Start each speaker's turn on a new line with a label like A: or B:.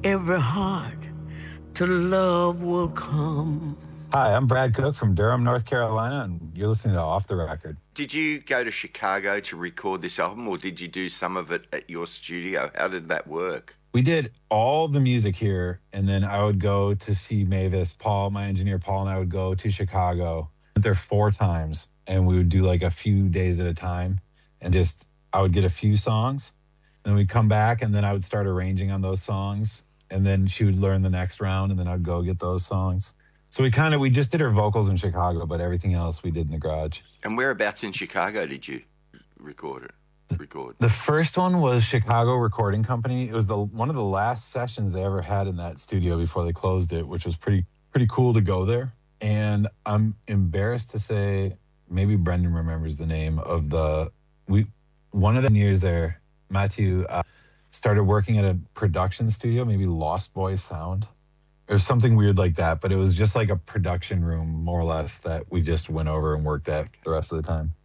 A: every heart to love will come.
B: Hi, I'm Brad Cook from Durham, North Carolina, and you're listening to Off the Record.
C: Did you go to Chicago to record this album, or did you do some of it at your studio? How did that work?
B: We did all the music here, and then I would go to see Mavis. Paul, my engineer Paul, and I would go to Chicago. Went there 4 times, and we would do like a few days at a time, and just I would get a few songs, and then we'd come back, and then I would start arranging on those songs, and then she would learn the next round, and then I'd go get those songs. So we just did her vocals in Chicago, but everything else we did in the garage.
C: And whereabouts in Chicago did you record?
B: The first one was Chicago Recording Company. It was one of the last sessions they ever had in that studio before they closed it, which was pretty cool to go there. And I'm embarrassed to say, maybe Brendan remembers the name of one of the engineers there, Matthew, started working at a production studio, maybe Lost Boys Sound. It was something weird like that, but it was just like a production room, more or less, that we just went over and worked at the rest of the time.